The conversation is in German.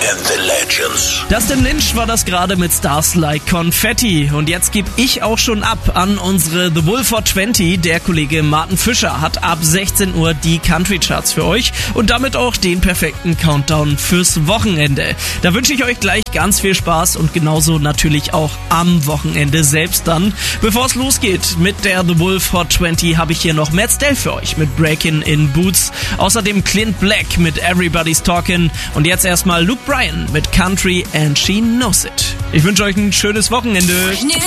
and the Legends. Dustin Lynch war das gerade mit Stars Like Confetti. Und jetzt gebe ich auch schon ab an unsere The Wolf for 20. Der Kollege Martin Fischer hat ab 16 Uhr die Country Charts für euch und damit auch den perfekten Countdown fürs Wochenende. Da wünsche ich euch gleich ganz viel Spaß und genauso natürlich auch am Wochenende selbst dann. Bevor es losgeht mit der The Wolf Hot 20 habe ich hier noch Matt Stell für euch mit Breakin' in Boots. Außerdem Clint Black mit Everybody's Talkin' und jetzt erstmal Luke Bryan mit Country and She Knows It. Ich wünsche euch ein schönes Wochenende.